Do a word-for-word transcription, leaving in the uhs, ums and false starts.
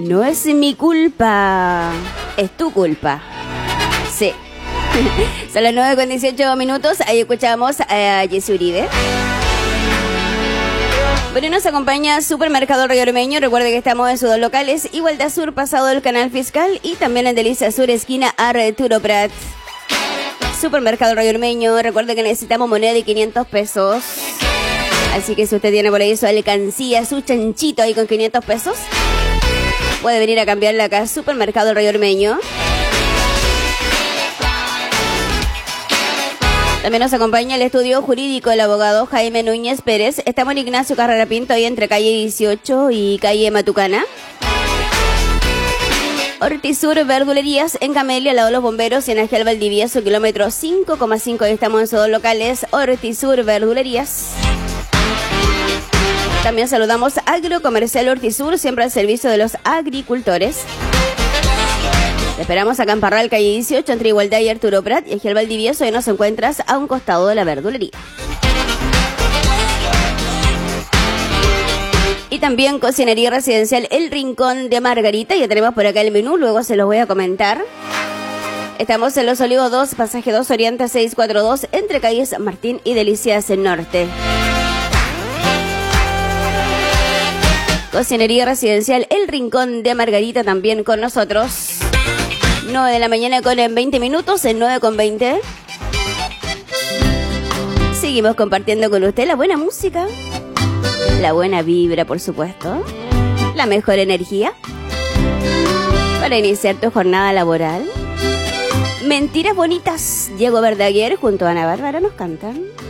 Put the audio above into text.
No es mi culpa, es tu culpa. Sí. Son las nueve con dieciocho minutos. Ahí escuchamos a Jessy Uribe. Bueno, nos acompaña Supermercado Río Ormeño. Recuerde que estamos en sus dos locales, Igualdad Sur, pasado el Canal Fiscal, y también en Delicia Sur, esquina Arturo Prat. Supermercado Río Ormeño. Recuerde que necesitamos moneda de quinientos pesos. Así que si usted tiene por ahí su alcancía, su chanchito ahí con quinientos pesos, puede venir a cambiarla acá, Supermercado Río Ormeño. También nos acompaña el estudio jurídico del abogado Jaime Núñez Pérez. Estamos en Ignacio Carrera Pinto, ahí entre calle dieciocho y calle Matucana. Ortizur Verdulerías en Camelia, al lado de los bomberos, y en Ángel Valdivieso, kilómetro cinco coma cinco. Ahí estamos en sus dos locales, Ortizur Verdulerías. También saludamos Agrocomercial Ortizur, siempre al servicio de los agricultores. Te esperamos acá en Parral, calle dieciocho, entre Igualdad y Arturo Prat, y Ángel Valdivieso, y nos encuentras a un costado de la verdulería. Y también Cocinería Residencial El Rincón de Margarita. Ya tenemos por acá el menú, luego se los voy a comentar. Estamos en Los Olivos dos, pasaje dos Oriente seiscientos cuarenta y dos, entre calles Martín y Delicias en Norte. Cocinería Residencial El Rincón de Margarita también con nosotros. nueve de la mañana con veinte minutos, en nueve con veinte. Seguimos compartiendo con usted la buena música, la buena vibra, por supuesto, la mejor energía para iniciar tu jornada laboral. Mentiras bonitas. Diego Verdaguer junto a Ana Bárbara nos cantan.